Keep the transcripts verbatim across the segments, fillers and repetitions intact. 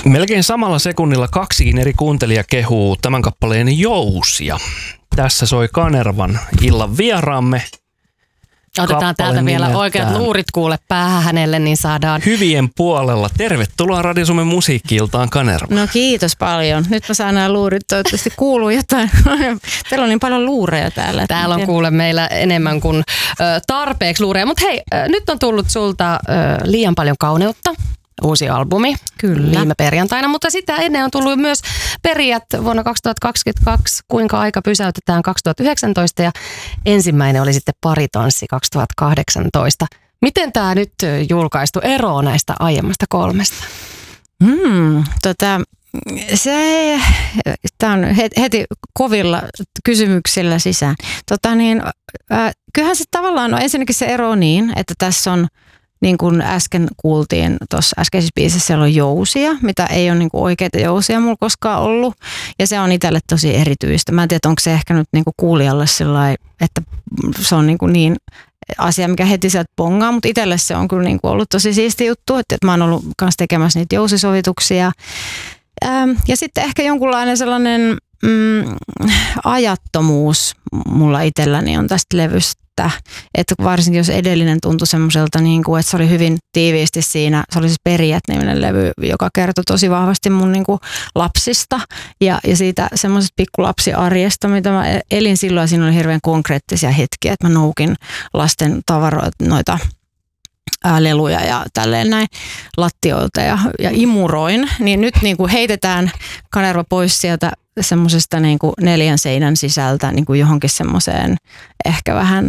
Melkein samalla sekunnilla kaksikin eri kuuntelijaa kehuu tämän kappaleen Jousia. Tässä soi Kanervan illan vieraamme. Otetaan täältä vielä oikeat luurit kuule päähän hänelle, niin saadaan... Hyvien puolella. Tervetuloa Radio Suomen musiikki-iltaan, Kanerva. No kiitos paljon. Nyt mä saan nämä luurit, toivottavasti kuuluu jotain. Teillä on niin paljon luureja täällä. Täällä on kuule meillä enemmän kuin ö, tarpeeksi luureja. Mutta hei, ö, nyt on tullut sulta ö, liian paljon kauneutta. Uusi albumi. Kyllä. Viime perjantaina, mutta sitä ennen on tullut myös perijät vuonna kaksituhattakaksikymmentäkaksi, kuinka aika pysäytetään kaksituhattayhdeksäntoista ja ensimmäinen oli sitten Paritanssi kaksituhattakahdeksantoista. Miten tämä nyt julkaistu eroaa näistä aiemmasta kolmesta? Hmm, tota, se, tämä on heti kovilla kysymyksillä sisään. Tota niin, äh, kyllähän se tavallaan on ensinnäkin se ero niin, että tässä on niin kuin äsken kuultiin tuossa äskeisessä biisissä, siellä on jousia, mitä ei ole niin kuin oikeita jousia mulla koskaan ollut. Ja se on itselle tosi erityistä. Mä en tiedä, onko se ehkä nyt niin kuin kuulijalle sellainen, että se on niin, kuin niin asia, mikä heti sieltä pongaa, mutta itselle se on kyllä niin kuin ollut tosi siisti juttu, että mä oon ollut kanssa tekemässä niitä jousisovituksia. Ja sitten ehkä jonkunlainen sellainen mm, ajattomuus mulla itselläni on tästä levystä. Että varsinkin jos edellinen tuntui semmoiselta, niin kuin, että se oli hyvin tiiviisti siinä, se oli siis Perijät-niminen levy, joka kertoi tosi vahvasti mun niin kuin lapsista ja, ja siitä semmoisesta pikkulapsiarjesta, mitä mä elin silloin, ja siinä oli hirveän konkreettisia hetkiä, että mä noukin lasten tavaroita, noita ää, leluja ja tälleen näin lattioilta ja, ja imuroin, niin nyt niin kuin heitetään Kanerva pois sieltä semmoisesta niin kuin neljän seinän sisältä niin kuin johonkin semmoiseen ehkä vähän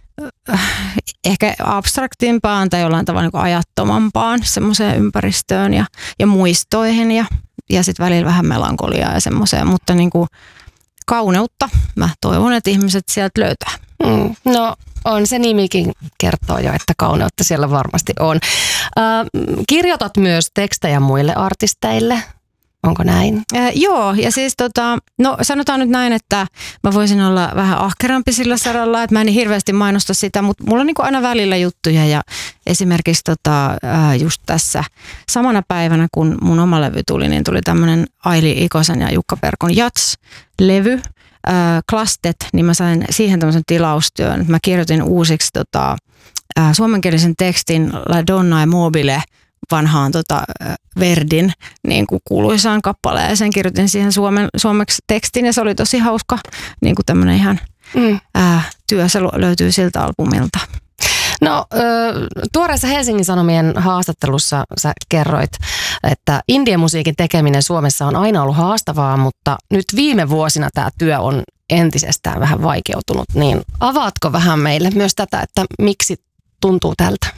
ehkä abstraktimpaan tai jollain tavalla niin kuin ajattomampaan semmoiseen ympäristöön ja, ja muistoihin ja, ja sitten välillä vähän melankoliaa ja semmoiseen, mutta niin kuin kauneutta mä toivon, että ihmiset sieltä löytää. Mm, no on se nimikin kertoo jo, että kauneutta siellä varmasti on. Äh, kirjoitat myös tekstejä muille artisteille. Onko näin? Äh, joo, ja siis tota, no sanotaan nyt näin, että mä voisin olla vähän ahkerampi sillä saralla, että mä en hirveästi mainosta sitä, mutta mulla on niin kuin aina välillä juttuja ja esimerkiksi tota, äh, just tässä samana päivänä, kun mun oma levy tuli, niin tuli tämmönen Aili Ikosen ja Jukka Perkon Jats-levy, äh, Klastet, niin mä sain siihen tämmöisen tilaustyön, että mä kirjoitin uusiksi tota, äh, suomenkielisen tekstin La Donna e Mobile vanhaan tota Verdin niin kuin kuuluisaan kappaleeseen. Kirjoitin siihen suomen, suomeksi tekstin ja se oli tosi hauska niin kuin tämmöinen ihan mm. ää, työ. Se löytyy siltä albumilta. No tuoreessa Helsingin Sanomien haastattelussa sä kerroit, että indie-musiikin tekeminen Suomessa on aina ollut haastavaa, mutta nyt viime vuosina tämä työ on entisestään vähän vaikeutunut. Niin avaatko vähän meille myös tätä, että miksi tuntuu tältä?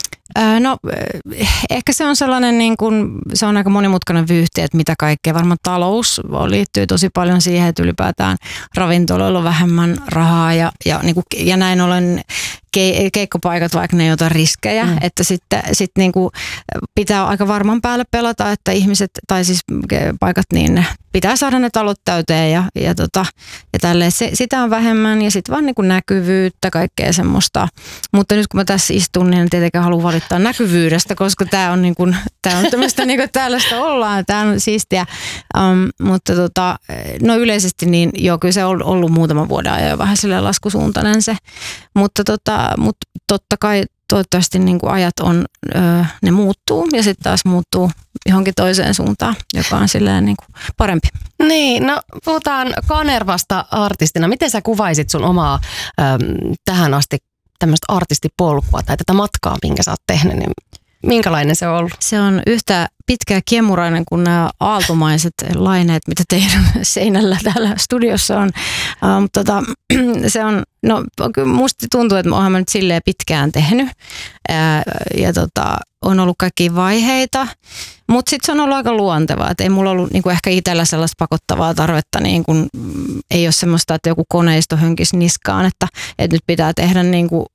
No ehkä se on sellainen, niin kuin, se on aika monimutkainen vyyhti, että mitä kaikkea. Varmaan talous liittyy tosi paljon siihen, että ylipäätään ravintoloilla on vähemmän rahaa ja, ja, niin kuin, ja näin ollen ke, keikkopaikat, vaikka ne ei ota riskejä, mm. että sitten sit niin kuin pitää aika varman päälle pelata, että ihmiset tai siis paikat niin pitää saada ne talot täyteen ja, ja, tota, ja tälleen. Se, sitä on vähemmän ja sitten vaan niin kuin näkyvyyttä, kaikkea semmoista. Mutta nyt kun mä tässä istun, niin en tietenkään halua valittaa näkyvyydestä, koska tämä on, niin kuin, tää on tämmöistä niin kuin tällaista ollaan, tämä on siistiä. Um, mutta tota, no yleisesti niin joo, kyllä se on ollut muutaman vuoden ajan jo vähän silleen laskusuuntainen se. Mutta tota, mut totta kai toivottavasti niin kuin ajat on, öö, ne muuttuu ja sitten taas muuttuu johonkin toiseen suuntaan, joka on silleen niin kuin parempi. Niin, no puhutaan Kanervasta artistina. Miten sä kuvaisit sun omaa äm, tähän asti tämmöistä artistipolkua tai tätä matkaa, minkä sä oot tehnyt, niin minkälainen se on ollut? Se on yhtä pitkä ja kiemurainen kuin nämä aaltomaiset laineet, mitä teidän seinällä täällä studiossa on. Um, tota, se on, no musta tuntuu, että mä oonhan mä nyt silleen pitkään tehnyt ää, ja tota, on ollut kaikkia vaiheita, mutta sitten se on ollut aika luontevaa, että ei mulla ollut niinku ehkä itsellä sellaista pakottavaa tarvetta, niin kun, ei ole semmoista, että joku koneisto hönkisi niskaan, että, että nyt pitää tehdä niinku,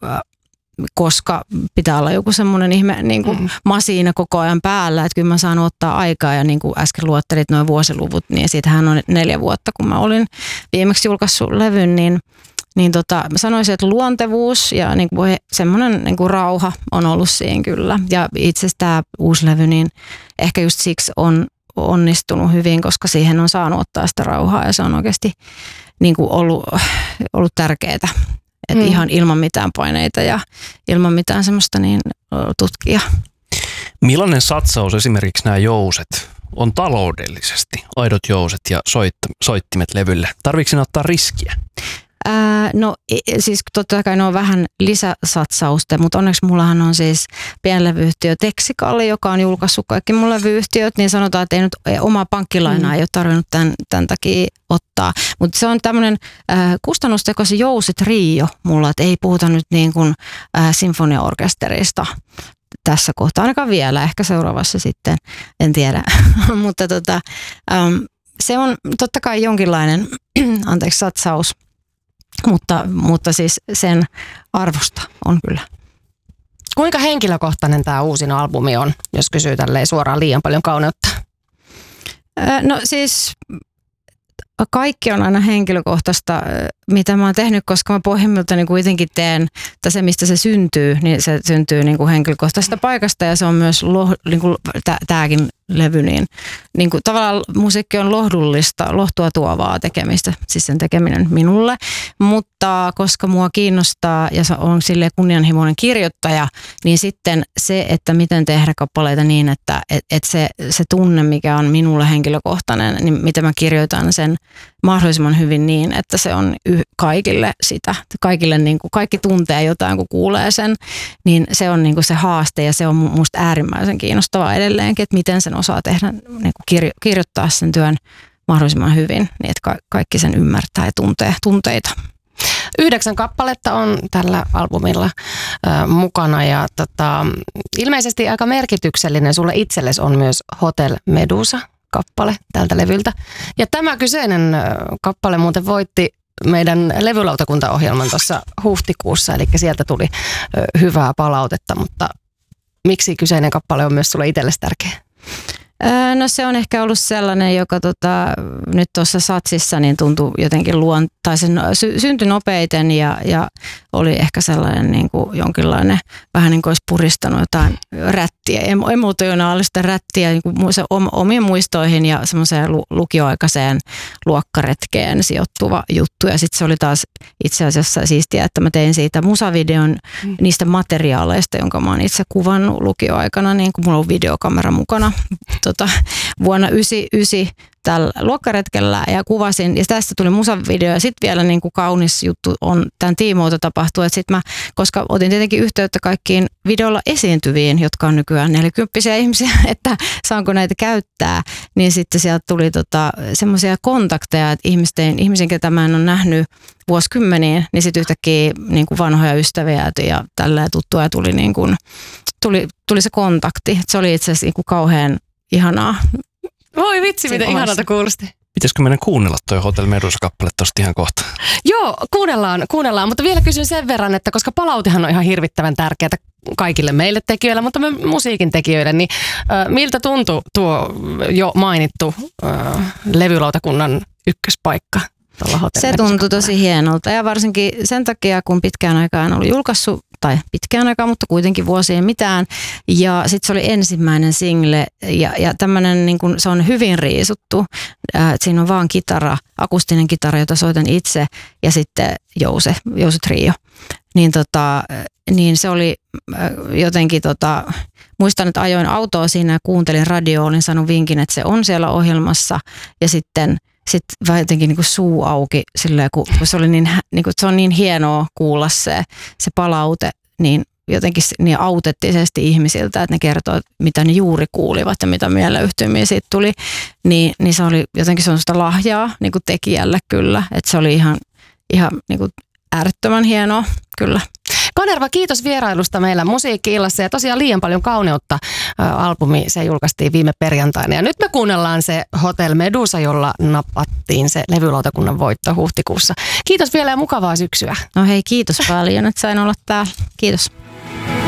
koska pitää olla joku semmoinen ihme niin kuin mm. masiina koko ajan päällä, että kyllä mä saan ottaa aikaa ja niin kuin äsken luottelit nuo vuosiluvut, niin siitähän on neljä vuotta, kun mä olin viimeksi julkaissut levyn, niin, niin tota, mä sanoisin, että luontevuus ja niin kuin semmoinen niin kuin rauha on ollut siinä kyllä. Ja itse asiassa tämä uusi levy, niin ehkä just siksi on, onnistunut hyvin, koska siihen on saanut ottaa sitä rauhaa ja se on oikeasti niin kuin ollut, ollut tärkeää. Että hmm. ihan ilman mitään paineita ja ilman mitään semmoista niin tutkia. Millainen satsaus esimerkiksi nämä jouset on taloudellisesti? Aidot jouset ja soit- soittimet levylle. Tarviiko ne ottaa riskiä? Ää, no siis totta kai ne on vähän lisäsatsausta, mutta onneksi mullahan on siis pienlevyyhtiö Texikalle, joka on julkaissut kaikki mun levyyhtiöt, niin sanotaan, että ei nyt omaa pankkilainaa mm. ei ole tarvinnut tämän, tämän takia ottaa. Mutta se on tämmöinen äh, kustannustekoisen jousi-trio mulla, että ei puhuta nyt niin kuin äh, sinfoniaorkesterista tässä kohtaa, ainakaan vielä, ehkä seuraavassa sitten, en tiedä, mutta tota, ähm, se on totta kai jonkinlainen, anteeksi, satsaus. Mutta, mutta siis sen arvosta on kyllä. Kuinka henkilökohtainen tämä uusin albumi on, jos kysyy tälleen suoraan liian paljon kauneutta? No siis kaikki on aina henkilökohtaista, mitä mä oon tehnyt, koska mä pohjimmiltani kuitenkin teen, että se mistä se syntyy, niin se syntyy niin kuin henkilökohtaisesta paikasta ja se on myös loh, niin kuin tämäkin levy, niin, niin kuin tavallaan musiikki on lohdullista, lohtua tuovaa tekemistä, siis sen tekeminen minulle, mutta koska mua kiinnostaa ja on silleen kunnianhimoinen kirjoittaja, niin sitten se, että miten tehdä kappaleita niin, että et, et se, se tunne, mikä on minulle henkilökohtainen, niin miten mä kirjoitan sen mahdollisimman hyvin niin, että se on yh- kaikille sitä, kaikille niin kuin kaikki tuntee jotain, kun kuulee sen, niin se on niin kuin se haaste ja se on musta äärimmäisen kiinnostavaa edelleenkin, että miten sen osaa tehdä, niin kuin kirjo- kirjoittaa sen työn mahdollisimman hyvin, niin että ka- kaikki sen ymmärtää ja tuntee tunteita. Yhdeksän kappaletta on tällä albumilla äh, mukana ja tota, ilmeisesti aika merkityksellinen sulle itsellesi on myös Hotel Medusa kappale tältä levyltä. Ja tämä kyseinen äh, kappale muuten voitti meidän levylautakuntaohjelman tuossa huhtikuussa, eli sieltä tuli äh, hyvää palautetta, mutta miksi kyseinen kappale on myös sulle itsellesi tärkeä? No se on ehkä ollut sellainen, joka tota, nyt tuossa satsissa niin tuntui jotenkin luon, tai se sy- syntyi nopeiten ja, ja oli ehkä sellainen niin kuin jonkinlainen, vähän niin kuin olisi puristanut jotain rättiä, emotionaalista rättiä niin kuin se om, omiin muistoihin ja semmoiseen lu- lukioaikaiseen luokkaretkeen sijoittuva juttu. Ja sitten se oli taas itse asiassa siistiä, että mä tein siitä musavideon mm. niistä materiaaleista, jonka mä oon itse kuvannut lukioaikana, niin kuin mulla on videokamera mukana. Tota, vuonna yhdeksänkymmentäyhdeksän tällä luokkaretkellä ja kuvasin, ja tästä tuli musavideo, ja sitten vielä niin kuin kaunis juttu on tämän tiimoilta tapahtuu, että sitten mä, koska otin tietenkin yhteyttä kaikkiin videolla esiintyviin, jotka on nykyään nelikymppisiä ihmisiä, että saanko näitä käyttää, niin sitten sieltä tuli tota, semmoisia kontakteja, että ihmisten, ihmisiä, ketä mä en ole nähnyt vuosikymmeniin, niin sitten yhtäkkiä niin kuin vanhoja ystäviä ja tällä tuttuja tuli, niin kuin, tuli, tuli se kontakti. Se oli itse asiassa niin kuin kauhean ihanaa. Voi vitsi, miten ihanalta kuulosti. Pitäisikö meidän kuunnella toi Hotel Medusa-kappale tosta ihan kohta? Joo, kuunnellaan, kuunnellaan, mutta vielä kysyn sen verran, että koska palautehan on ihan hirvittävän tärkeää kaikille meille tekijöille, mutta me musiikin tekijöille, niin äh, miltä tuntui tuo jo mainittu äh, levylautakunnan ykköspaikka? Se tuntui tosi hienolta ja varsinkin sen takia, kun pitkään aikaan ollut julkaissut, tai pitkään aikaa, mutta kuitenkin vuosien mitään. Ja sitten se oli ensimmäinen single ja, ja tämmöinen, niin kun, se on hyvin riisuttu. Äh, siinä on vaan kitara, akustinen kitara, jota soitan itse ja sitten Jouse, Jouse Trio. Niin, tota, niin se oli äh, jotenkin, tota, muistan, että ajoin autoa siinä ja kuuntelin radioa, olin saanut vinkin, että se on siellä ohjelmassa ja sitten sitten vähän jotenkin niin kuin suu auki, silleen, kun se, oli niin, niin kuin, se on niin hienoa kuulla se, se palaute, niin jotenkin niin autenttisesti ihmisiltä, että ne kertoo, mitä ne juuri kuulivat ja mitä mieleyhtymiä siitä tuli, niin, niin se oli jotenkin sellaista lahjaa niin kuin tekijälle kyllä, että se oli ihan, ihan niin kuin äärettömän hienoa kyllä. Kanerva, kiitos vierailusta meillä Musiikki-illassa ja tosiaan liian paljon kauneutta ä, albumi, se julkaistiin viime perjantaina ja nyt me kuunnellaan se Hotel Medusa, jolla napattiin se levylautakunnan voitto huhtikuussa. Kiitos vielä ja mukavaa syksyä. No hei, kiitos paljon, että sain olla täällä. Kiitos.